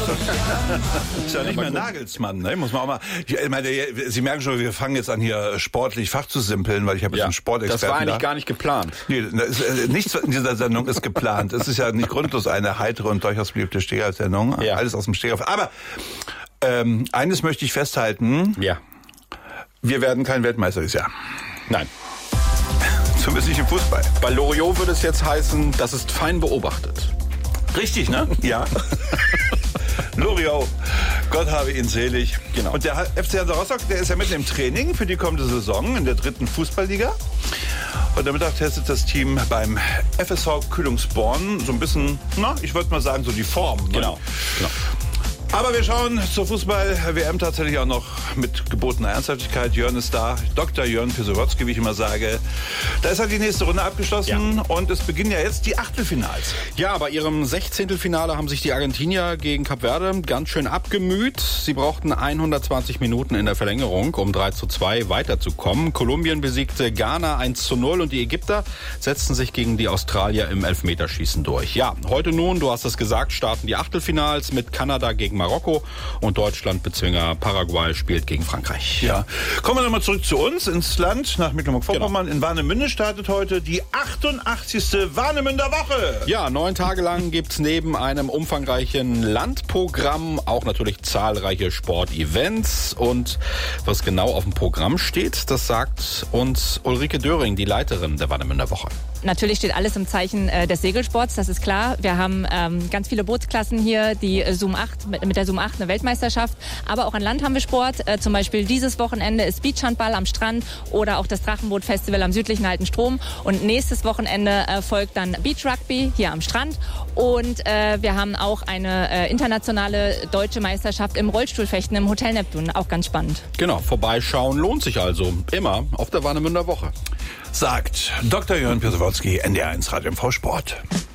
ist ja nicht mehr Nagelsmann, ne? Muss man auch mal. Ich meine, Sie merken schon, wir fangen jetzt an, hier sportlich fachzusimpeln, weil ich habe jetzt einen Sportexperten. Das war eigentlich gar nicht geplant. Nee, nichts in dieser Sendung ist geplant. Es ist ja nicht grundlos eine heitere und durchaus beliebte Steher-Sendung. Ja. Alles aus dem Steher. Aber eines möchte ich festhalten. Ja. Wir werden kein Weltmeister dieses Jahr. Nein. Zumindest nicht im Fußball. Bei Loriot würde es jetzt heißen, das ist fein beobachtet. Richtig, ne? Ja. Loriot, Gott habe ihn selig. Genau. Und der FC Hansa Rostock, der ist ja mitten im Training für die kommende Saison in der 3. Fußballliga. Und am Mittag testet das Team beim FSV Kühlungsborn so ein bisschen, ich würde mal sagen, so die Form. Ne? Genau. Aber wir schauen zur Fußball-WM tatsächlich auch noch mit gebotener Ernsthaftigkeit. Jörn ist da, Dr. Jörn Pisowotzki, wie ich immer sage. Da ist halt die nächste Runde abgeschlossen und es beginnen ja jetzt die Achtelfinals. Ja, bei ihrem 16. Finale haben sich die Argentinier gegen Kap Verde ganz schön abgemüht. Sie brauchten 120 Minuten in der Verlängerung, um 3:2 weiterzukommen. Kolumbien besiegte Ghana 1:0 und die Ägypter setzten sich gegen die Australier im Elfmeterschießen durch. Ja, heute nun, du hast es gesagt, starten die Achtelfinals mit Kanada gegen Marokko und Deutschland-Bezwinger Paraguay spielt gegen Frankreich. Ja. Kommen wir nochmal zurück zu uns ins Land, nach Mecklenburg-Vorpommern. In Warnemünde startet heute die 88. Warnemünder Woche. Ja, 9 Tage lang gibt's neben einem umfangreichen Landprogramm auch natürlich zahlreiche Sportevents. Und was genau auf dem Programm steht, das sagt uns Ulrike Döring, die Leiterin der Warnemünder Woche. Natürlich steht alles im Zeichen des Segelsports, das ist klar. Wir haben ganz viele Bootsklassen hier, die Zoom 8, mit der Zoom 8 eine Weltmeisterschaft. Aber auch an Land haben wir Sport. Zum Beispiel dieses Wochenende ist Beachhandball am Strand oder auch das Drachenboot-Festival am südlichen Alten Strom. Und nächstes Wochenende folgt dann Beach Rugby hier am Strand. Und wir haben auch eine internationale deutsche Meisterschaft im Rollstuhlfechten im Hotel Neptun. Auch ganz spannend. Genau, vorbeischauen lohnt sich also. Immer auf der Warnemünder Woche. Sagt Dr. Jörn Pisowotzki, NDR1 Radio MV Sport.